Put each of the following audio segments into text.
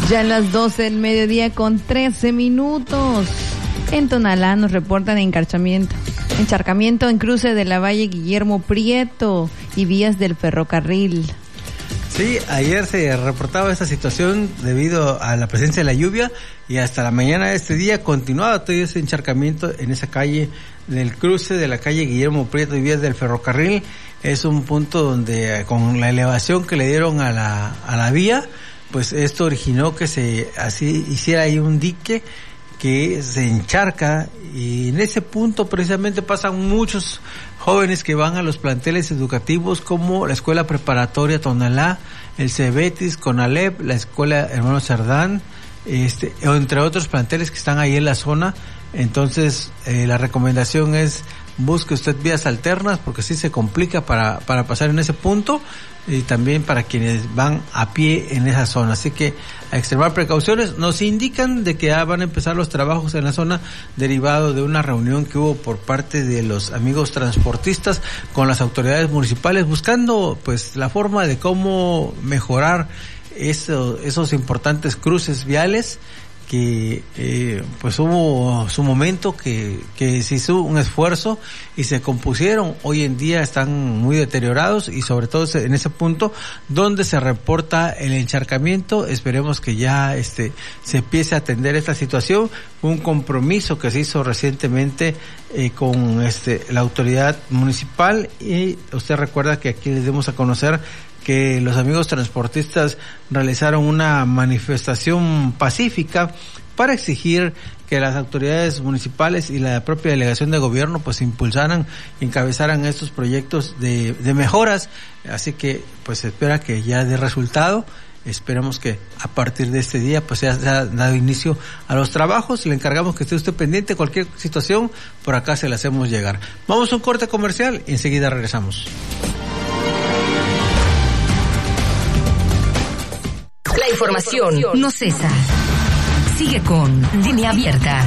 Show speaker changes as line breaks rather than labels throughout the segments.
Ya a las 12 del mediodía con 13 minutos. En Tonalá nos reportan encharcamiento en cruce de la Valle Guillermo Prieto y vías del ferrocarril.
Sí, ayer se reportaba esta situación debido a la presencia de la lluvia y hasta la mañana de este día continuaba todo ese encharcamiento en esa calle del cruce de la calle Guillermo Prieto y vías del ferrocarril. Es un punto donde con la elevación que le dieron a la vía, pues esto originó que se así hiciera ahí un dique que se encharca, y en ese punto precisamente pasan muchos jóvenes que van a los planteles educativos como la Escuela Preparatoria Tonalá, el Cebetis, Conalep, la Escuela Hermano Cerdán, entre otros planteles que están ahí en la zona. Entonces la recomendación es busque usted vías alternas porque sí se complica para pasar en ese punto, y también para quienes van a pie en esa zona. Así que a extremar precauciones. Nos indican de que ya van a empezar los trabajos en la zona derivado de una reunión que hubo por parte de los amigos transportistas con las autoridades municipales buscando pues la forma de cómo mejorar esos importantes cruces viales que pues hubo su momento que se hizo un esfuerzo y se compusieron. Hoy en día están muy deteriorados y sobre todo en ese punto donde se reporta el encharcamiento. Esperemos que ya se empiece a atender esta situación. Un compromiso que se hizo recientemente con la autoridad municipal, y usted recuerda que aquí les dimos a conocer que los amigos transportistas realizaron una manifestación pacífica para exigir que las autoridades municipales y la propia delegación de gobierno pues encabezaran estos proyectos de mejoras. Así que pues se espera que ya dé resultado. Esperamos que a partir de este día pues se haya dado inicio a los trabajos. Le encargamos que esté usted pendiente. Cualquier situación por acá se la hacemos llegar. Vamos a un corte comercial y enseguida regresamos.
La información no cesa. Sigue con Línea Abierta.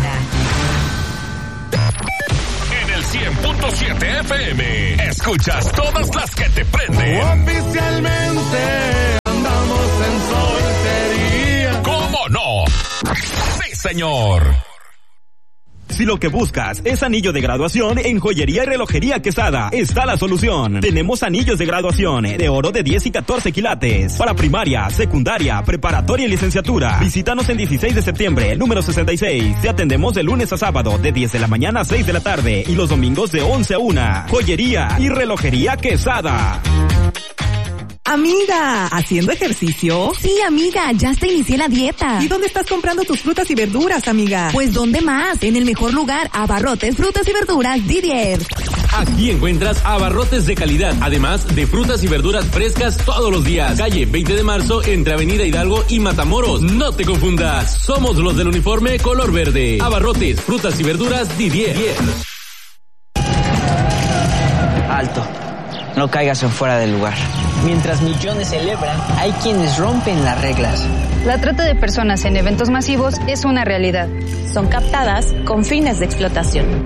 En el 100.7 FM escuchas todas las que te prenden.
Oficialmente andamos en soltería.
¿Cómo no? Sí, señor.
Si lo que buscas es anillo de graduación, en Joyería y Relojería Quesada está la solución. Tenemos anillos de graduación de oro de 10 y 14 quilates para primaria, secundaria, preparatoria y licenciatura. Visítanos en 16 de septiembre, número 66. Te atendemos de lunes a sábado de 10 de la mañana a 6 de la tarde y los domingos de 11 a 1. Joyería y Relojería Quesada.
Amiga, ¿haciendo ejercicio?
Sí, amiga, ya hasta inicié la dieta.
¿Y dónde estás comprando tus frutas y verduras, amiga?
Pues ¿dónde más? En el mejor lugar, Abarrotes Frutas y Verduras Didier.
Aquí encuentras abarrotes de calidad, además de frutas y verduras frescas todos los días. Calle 20 de marzo, entre Avenida Hidalgo y Matamoros. No te confundas, somos los del uniforme color verde. Abarrotes, frutas y verduras Didier.
Alto, no caigas en fuera del lugar. Mientras millones celebran, hay quienes rompen las reglas.
La trata de personas en eventos masivos es una realidad.
Son captadas con fines de explotación.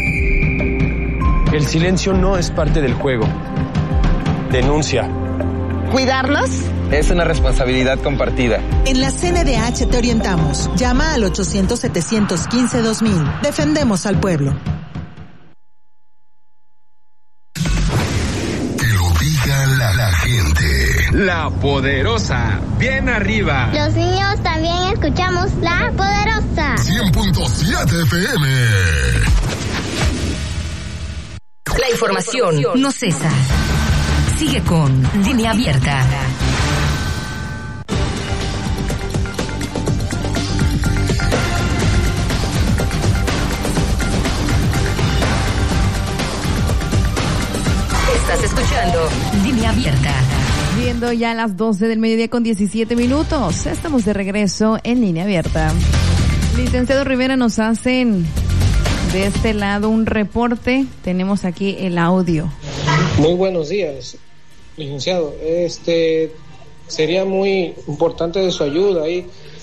El silencio no es parte del juego. Denuncia.
¿Cuidarlos?
Es una responsabilidad compartida.
En la CNDH te orientamos. Llama al 800-715-2000. Defendemos al pueblo.
La gente. La Poderosa, bien arriba.
Los niños también escuchamos La Poderosa.
100.7 FM.
La información no cesa. Sigue con Línea Abierta. Estás escuchando Línea Abierta.
Viendo ya las 12 del mediodía con 17 minutos. Estamos de regreso en Línea Abierta. Licenciado Rivera, nos hacen de este lado un reporte. Tenemos aquí el audio.
Muy buenos días, licenciado. Sería muy importante de su ayuda ahí.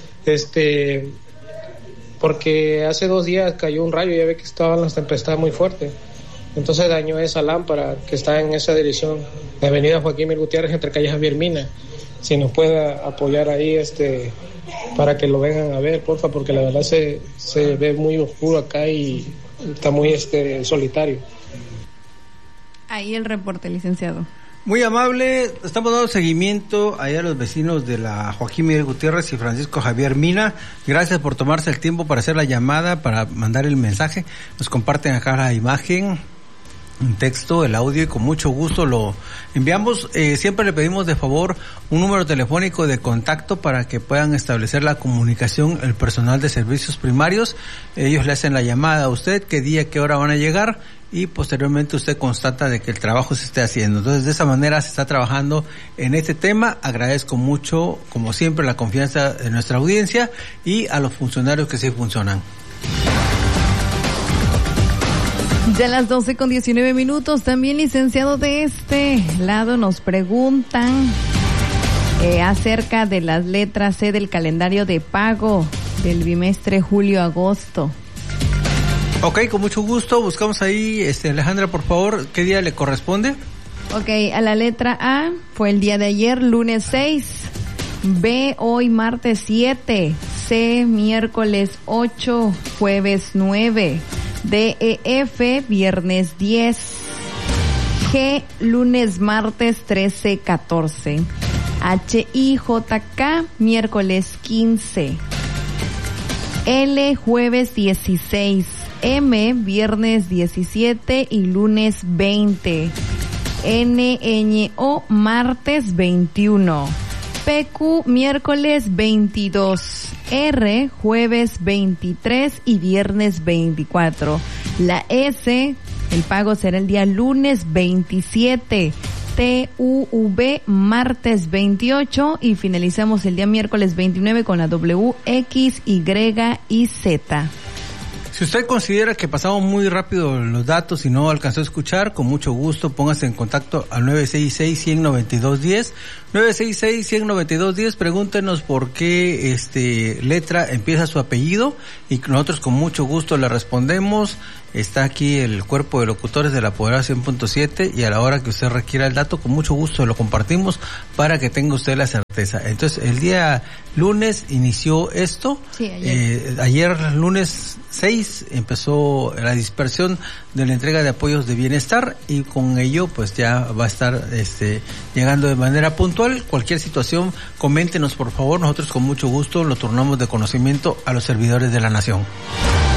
Porque hace 2 días cayó un rayo, ya ve que estaban las tempestades muy fuertes. Entonces dañó esa lámpara que está en esa dirección de Avenida Joaquín Mir Gutiérrez entre calle Javier Mina. si nos puede apoyar ahí para que lo vengan a ver, porfa, porque la verdad se ve muy oscuro acá y está muy solitario.
Ahí el reporte, licenciado.
Muy amable, estamos dando seguimiento allá a los vecinos de la Joaquín Miguel Gutiérrez y Francisco Javier Mina. Gracias por tomarse el tiempo para hacer la llamada, para mandar el mensaje. Nos comparten acá la imagen, un texto, el audio, y con mucho gusto lo enviamos. Siempre le pedimos de favor un número telefónico de contacto para que puedan establecer la comunicación el personal de servicios primarios. Ellos le hacen la llamada a usted, qué día, qué hora van a llegar, y posteriormente usted constata de que el trabajo se esté haciendo. Entonces, de esa manera se está trabajando en este tema. Agradezco mucho, como siempre, la confianza de nuestra audiencia y a los funcionarios que sí funcionan.
Ya a las 12:19. También, licenciado, de este lado nos preguntan acerca de las letras C del calendario de pago del bimestre julio-agosto.
Ok, con mucho gusto. Buscamos ahí, Alejandra, por favor, ¿qué día le corresponde?
Ok, a la letra A fue el día de ayer, lunes 6. B, hoy, martes 7. C, miércoles 8, jueves 9. D, E, F, viernes 10. G, lunes, martes 13, 14. H, I, J, K, miércoles 15. L, jueves 16. M, viernes 17 y lunes 20. N, Ñ, O, martes 21. PQ, miércoles 22. R, jueves 23 y viernes 24. La S, el pago será el día lunes 27. TUV, martes 28, y finalizamos el día miércoles 29 con la W, X, Y y Z.
Si usted considera que pasamos muy rápido los datos y no alcanzó a escuchar, con mucho gusto póngase en contacto al 966-100-9210. 966-100-9210, pregúntenos por qué letra empieza su apellido y nosotros con mucho gusto le respondemos. Está aquí el cuerpo de locutores de la Poderosa 100.7 y a la hora que usted requiera el dato, con mucho gusto lo compartimos para que tenga usted la certeza. Entonces, el día lunes inició esto.
Sí, ayer.
Ayer lunes 6 empezó la dispersión de la entrega de apoyos de bienestar y con ello pues ya va a estar llegando de manera puntual. Cualquier situación, coméntenos por favor, nosotros con mucho gusto lo turnamos de conocimiento a los servidores de la nación.